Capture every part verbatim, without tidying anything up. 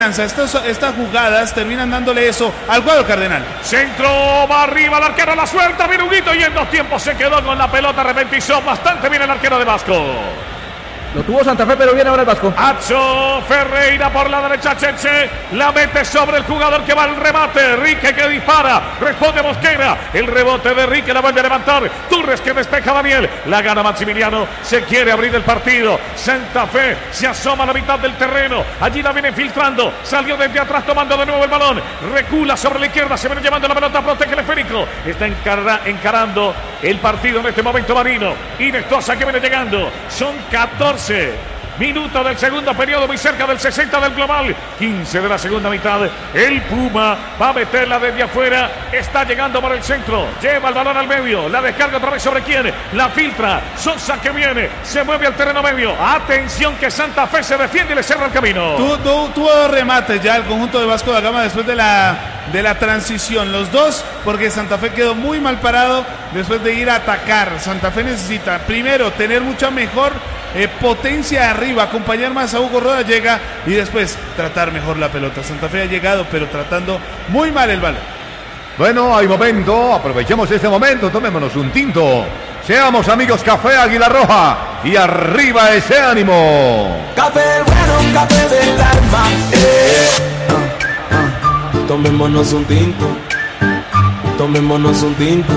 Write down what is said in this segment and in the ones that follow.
Estos, estas jugadas terminan dándole eso al cuadro cardenal. Centro, va arriba el arquero, la suelta, viene Huguito y en dos tiempos se quedó con la pelota, repentizó bastante bien el arquero de Vasco. Lo tuvo Santa Fe, pero viene ahora el Vasco. Atzo Ferreira por la derecha, Chenche la mete sobre el jugador que va al remate. Rique que dispara, responde Mosquera. El rebote de Rique la vuelve a levantar. Turres que despeja Daniel. La gana Maximiliano. Se quiere abrir el partido. Santa Fe se asoma a la mitad del terreno. Allí la viene filtrando. Salió desde atrás tomando de nuevo el balón. Recula sobre la izquierda. Se viene llevando la pelota. Protege el esférico. Está encara, encarando el partido en este momento Marino. Inestosa que viene llegando. Son catorce minutos del segundo periodo, muy cerca del sesenta del global, quince de la segunda mitad. El Puma va a meterla desde afuera, está llegando por el centro, lleva el balón al medio, la descarga otra vez sobre quién, la filtra, Sosa que viene, se mueve al terreno medio. Atención que Santa Fe se defiende y le cierra el camino. Tuvo, tuvo, tuvo remates ya el conjunto de Vasco da Gama después de la, de la transición, los dos, porque Santa Fe quedó muy mal parado después de ir a atacar. Santa Fe necesita primero tener mucha mejor Eh, potencia arriba, acompañar más a Hugo Roda, llega y después tratar mejor la pelota. Santa Fe ha llegado, pero tratando muy mal el balón. Bueno, hay momento, aprovechemos este momento, tomémonos un tinto. Seamos amigos Café Águila Roja y arriba ese ánimo. Café bueno, café del alma. Eh. Uh, uh. Tomémonos un tinto, tomémonos un tinto.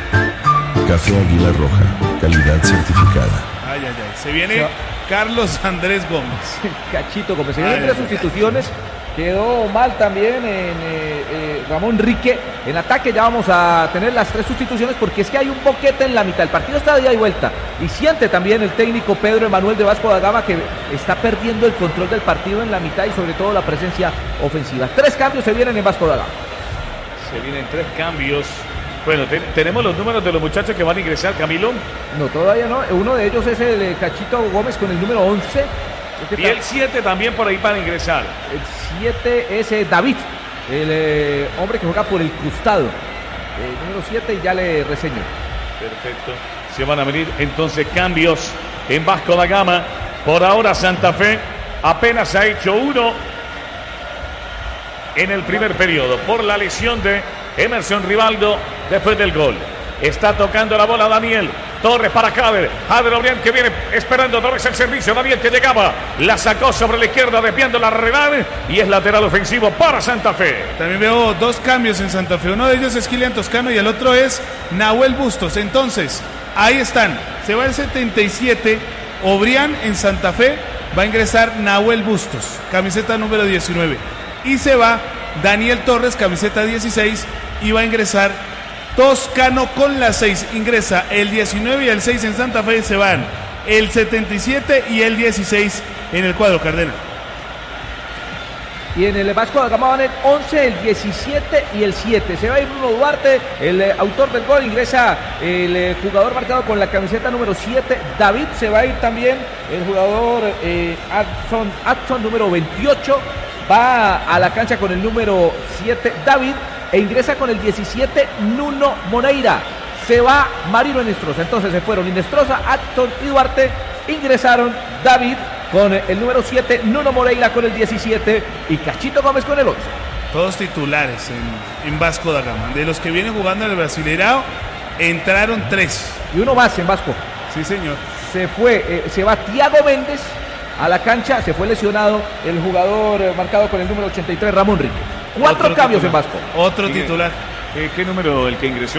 Café Águila Roja, calidad certificada. Ay, ay, ay. Se viene sí. Carlos Andrés Gómez. Cachito Gómez. Se vienen tres sustituciones. Quedó mal también en eh, eh, Ramón Rique. En ataque ya vamos a tener las tres sustituciones porque es que hay un boquete en la mitad. El partido está de ida y vuelta. Y siente también el técnico Pedro Emanuel de Vasco da Gama que está perdiendo el control del partido en la mitad y sobre todo la presencia ofensiva. Tres cambios se vienen en Vasco da Gama. Se vienen tres cambios. Bueno, te, tenemos los números de los muchachos que van a ingresar, Camilo. No, todavía no. Uno de ellos es el eh, Cachito Gómez con el número once. Este y el siete también por ahí para ingresar. El siete es eh, David, el eh, hombre que juega por el costado. El número siete y ya le reseño. Perfecto. Se van a venir entonces cambios en Vasco da Gama. Por ahora Santa Fe apenas ha hecho uno en el primer periodo por la lesión de Emerson Rivaldo después del gol. Está tocando la bola Daniel Torres para Jader. Jader Obrián que viene esperando otra vez el servicio. Daniel que llegaba, la sacó sobre la izquierda desviando la Renal y es lateral ofensivo para Santa Fe. También veo dos cambios en Santa Fe. Uno de ellos es Kilian Toscano y el otro es Nahuel Bustos. Entonces, ahí están. Se va el setenta y siete. Obrián en Santa Fe. Va a ingresar Nahuel Bustos, camiseta número diecinueve. Y se va Daniel Torres, camiseta dieciséis. Y va a ingresar Toscano con la seis. Ingresa el diecinueve y el seis en Santa Fe. Se van el setenta y siete y el dieciséis en el cuadro cardenal. Y en el Vasco da Gama van el once, el diecisiete y el siete. Se va a ir Bruno Duarte, el eh, autor del gol. Ingresa el eh, jugador marcado con la camiseta número siete, David. Se va a ir también el jugador eh, Adson, Adson número veintiocho. Va a la cancha con el número siete, David. E ingresa con el diecisiete, Nuno Moreira. Se va Marino Inestrosa. Entonces se fueron Inestrosa, Adson y Duarte. Ingresaron David con el número siete, Nuno Moreira con el diecisiete y Cachito Gómez con el once. Todos titulares en, en Vasco da Gama. De los que vienen jugando en el Brasileirao, entraron tres. Y uno más en Vasco. Sí, señor. Se fue, eh, se va Tiago Méndez a la cancha. Se fue lesionado el jugador eh, marcado con el número ochenta y tres, Ramón Rique. Cuatro Otro cambios titular. en Vasco. Otro titular. ¿Qué, qué número el que ingresó?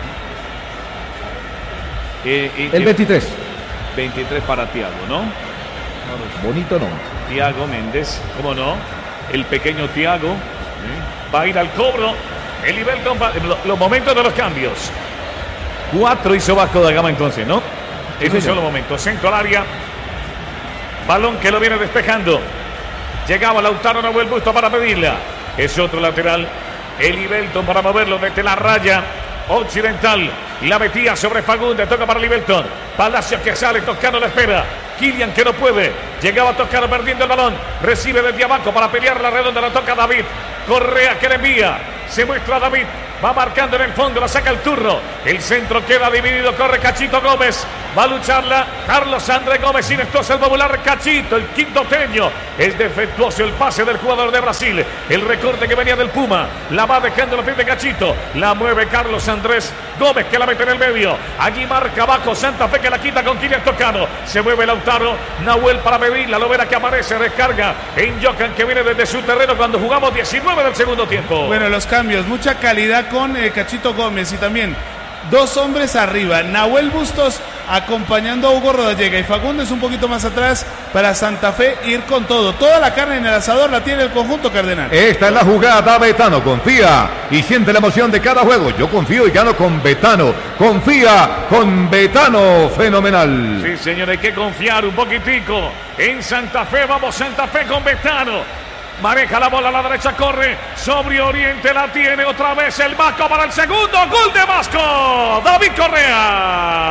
Eh, eh, el veintitrés. veintitrés para Tiago, ¿no? Bonito nombre. Tiago Méndez, ¿cómo no? El pequeño Tiago ¿eh? va a ir al cobro. El nivel, los momentos de los cambios. Cuatro hizo Vasco da Gama entonces, ¿no? Sí, en un solo momento. Centro al área. Balón que lo viene despejando. Llegaba Lautaro Nahuel Busto para pedirla. Es otro lateral. Eli Belton para moverlo desde la raya occidental. La metía sobre Fagundes. Toca para Libelton. Palacios que sale. Toscano la espera. Kilian que no puede. Llegaba Toscano perdiendo el balón. Recibe desde abajo para pelear la redonda. La toca David. Correa que le envía. Se muestra David. Va marcando en el fondo, la saca el turno. El centro queda dividido, corre Cachito Gómez. Va a lucharla Carlos Andrés Gómez. Sin esto es el popular Cachito, el quintoteño. Es defectuoso el pase del jugador de Brasil. El recorte que venía del Puma. La va dejando en los pies de Cachito. La mueve Carlos Andrés Gómez, que la mete en el medio. Allí marca abajo Santa Fe, que la quita con Kylian Tocano. Se mueve Lautaro. Nahuel para medir. La Lovera que aparece, descarga en Jocan, que viene desde su terreno cuando jugamos diecinueve del segundo tiempo. Bueno, los cambios, mucha calidad con eh, Cachito Gómez y también dos hombres arriba, Nahuel Bustos acompañando a Hugo Rodallega y Fagundes un poquito más atrás para Santa Fe ir con todo. Toda la carne en el asador la tiene el conjunto cardenal. Esta es la jugada, Betano confía y siente la emoción de cada juego. Yo confío y gano con Betano. Confía con Betano, fenomenal. Sí, señor, hay que confiar un poquitico en Santa Fe. Vamos, Santa Fe con Betano. Maneja la bola a la derecha, corre sobre Oriente, la tiene otra vez el Vasco para el segundo gol de Vasco. David Correa.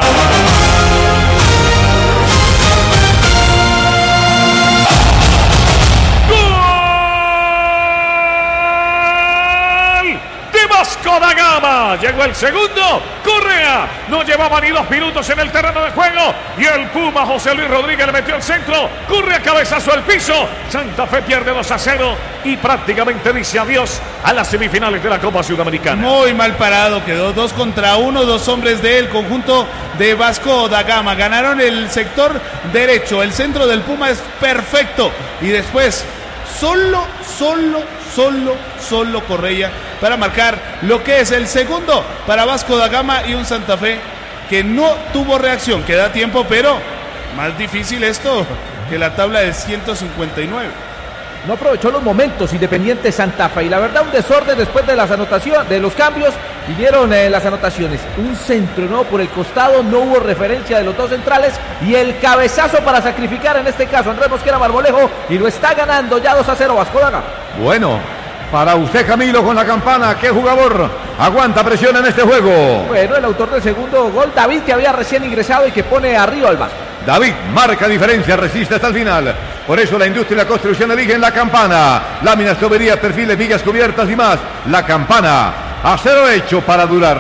Gol de Vasco da Gama. Llegó el segundo. Correa no llevaba ni dos minutos en el terreno de juego y el Puma José Luis Rodríguez le metió el centro. Correa cabezazo al piso. Santa Fe pierde dos a cero y prácticamente dice adiós a las semifinales de la Copa Sudamericana. Muy mal parado, quedó dos contra uno, dos hombres del conjunto de Vasco da Gama. Ganaron el sector derecho, el centro del Puma es perfecto y después solo, solo, solo, solo Correa para marcar lo que es el segundo para Vasco da Gama y un Santa Fe que no tuvo reacción. Queda tiempo, pero más difícil esto que la tabla de ciento cincuenta y nueve. No aprovechó los momentos Independiente Santa Fe y la verdad un desorden después de las anotaciones, de los cambios. Vinieron eh, las anotaciones, un centro no por el costado, no hubo referencia de los dos centrales y el cabezazo para sacrificar en este caso Andrés Mosquera Marmolejo y lo está ganando ya dos a cero Vasco da Gama. Bueno, para usted, Camilo, con la campana, ¿qué jugador aguanta presión en este juego? Bueno, el autor del segundo gol, David, que había recién ingresado y que pone arriba al Vasco. David marca diferencia, resiste hasta el final. Por eso la industria y la construcción eligen la campana. Láminas, tuberías, perfiles, vigas cubiertas y más. La campana, acero hecho para durar.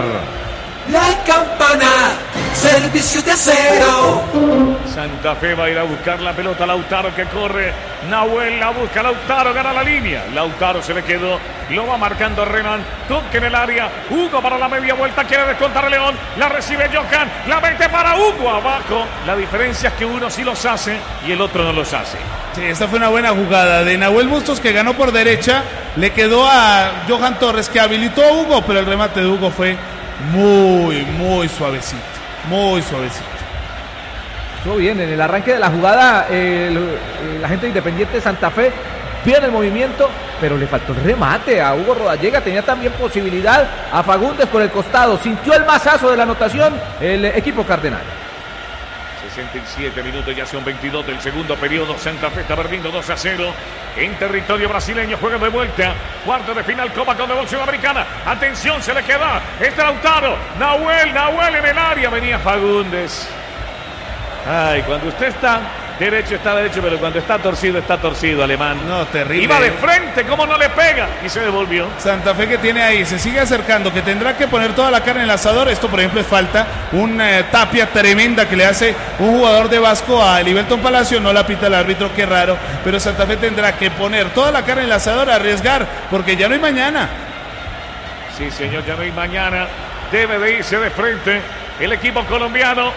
La campana, servicio de acero. Santa Fe va a ir a buscar la pelota. Lautaro que corre. Nahuel la busca. Lautaro gana la línea. Lautaro se le quedó. Lo va marcando Renan. Toque en el área. Hugo para la media vuelta. Quiere descontar a León. La recibe Johan. La mete para Hugo abajo. La diferencia es que uno sí los hace y el otro no los hace. Sí, esta fue una buena jugada de Nahuel Bustos que ganó por derecha. Le quedó a Johan Torres que habilitó a Hugo, pero el remate de Hugo fue muy, muy suavecito. Muy suavecito. Estuvo bien, en el arranque de la jugada eh, el, eh, la gente de Independiente Santa Fe pierde el movimiento, pero le faltó el remate a Hugo Rodallega, tenía también posibilidad a Fagundes por el costado, sintió el mazazo de la anotación el equipo cardenal. sesenta y siete minutos, ya son veintidós del segundo periodo. Santa Fe está perdiendo dos a cero en territorio brasileño. Juego de vuelta, cuarto de final, Copa Conmebol Sudamericana. Atención, se le queda. Este Lautaro, Nahuel, Nahuel en el área. Venía Fagundes. Ay, cuando usted está derecho, está derecho, pero cuando está torcido, está torcido, Alemán. No, terrible. Iba de frente, ¿cómo no le pega? Y se devolvió. Santa Fe que tiene ahí, se sigue acercando, que tendrá que poner toda la carne en el asador. Esto, por ejemplo, es falta. Una eh, tapia tremenda que le hace un jugador de Vasco a Elivelton Palacio. No la pita el árbitro, qué raro. Pero Santa Fe tendrá que poner toda la carne en el asador, arriesgar, porque ya no hay mañana. Sí, señor, ya no hay mañana. Debe de irse de frente el equipo colombiano.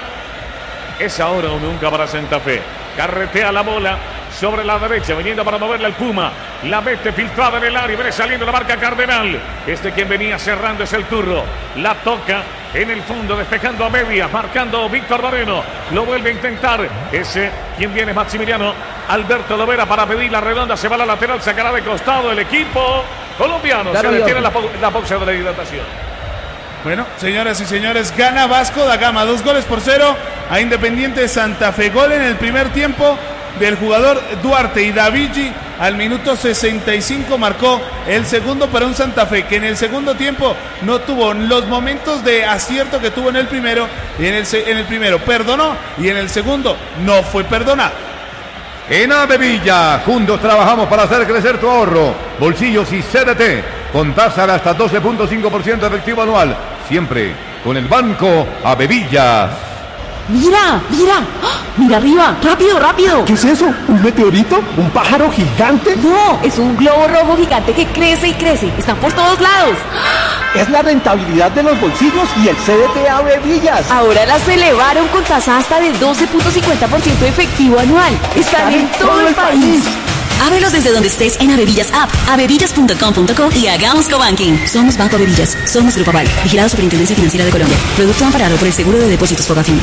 Es ahora o nunca para Santa Fe. Carretea la bola sobre la derecha, viniendo para moverla el Puma. La mete filtrada en el área, viene saliendo la marca Cardenal. Este quien venía cerrando es el Turro. La toca en el fondo, despejando a media, marcando Víctor Moreno. Lo vuelve a intentar. Ese quien viene, Maximiliano Alberto Lovera, para pedir la redonda. Se va a la lateral, sacará de costado el equipo colombiano. Se detiene la, la pausa de la hidratación. Bueno, señoras y señores, gana Vasco da Gama, dos goles por cero a Independiente Santa Fe. Gol en el primer tiempo del jugador Duarte y Davigi al minuto sesenta y cinco marcó el segundo para un Santa Fe que en el segundo tiempo no tuvo los momentos de acierto que tuvo en el primero y en el, en el primero perdonó y en el segundo no fue perdonado. En Avevilla, juntos trabajamos para hacer crecer tu ahorro, bolsillos y C D T, con tasa de hasta doce punto cinco por ciento efectivo anual, siempre con el Banco Avevilla. Mira, mira, ¡ah! Mira arriba, rápido, rápido. ¿Qué es eso? ¿Un meteorito? ¿Un pájaro gigante? No, es un globo rojo gigante que crece y crece, están por todos lados. Es la rentabilidad de los bolsillos y el C D T Avevillas. Ahora las elevaron con tasa hasta del doce punto cincuenta por ciento efectivo anual. Están en todo el país. Ábrelos desde donde estés en Avevillas App, avevillas punto com punto co y hagamos cobanking. Somos Banco Avevillas, somos Grupo Aval, vigilado Superintendencia Financiera de Colombia. Producto amparado por el Seguro de Depósitos Fogafín.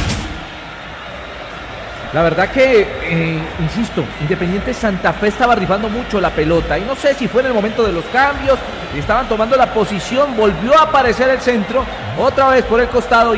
La verdad que, eh, insisto, Independiente Santa Fe estaba rifando mucho la pelota y no sé si fue en el momento de los cambios, estaban tomando la posición, volvió a aparecer el centro, otra vez por el costado.